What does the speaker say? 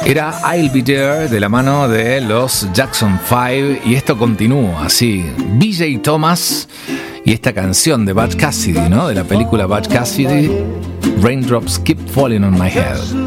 Era I'll Be There de la mano de los Jackson 5 y esto continúa así. BJ Thomas y esta canción de Butch Cassidy, ¿no? De la película Butch Cassidy, Raindrops Keep Falling on My Head.